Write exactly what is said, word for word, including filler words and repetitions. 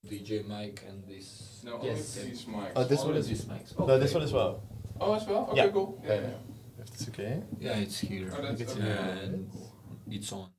D J mic and this. No, Yes. only these mics. Oh, this Only one is. these mics. No, this Okay, one as cool. well. Oh, as well? Okay, Yeah. cool. Yeah, Yeah. yeah. If it's okay. Yeah, it's here. Oh, that's it's okay. And it's on.